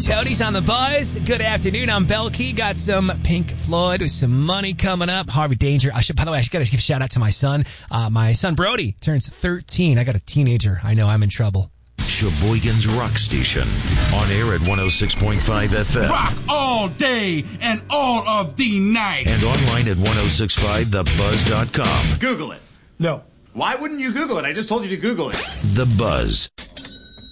Tony's on the buzz. Good afternoon. I'm Belkey. Got some Pink Floyd with some money coming up. Harvey Danger. By the way, I got to give a shout out to my son. My son Brody turns 13. I got a teenager. I know I'm in trouble. Sheboygan's Rock Station. On air at 106.5 FM. Rock all day and all of the night. And online at 1065thebuzz.com. Google it. No. Why wouldn't you Google it? I just told you to Google it. The Buzz.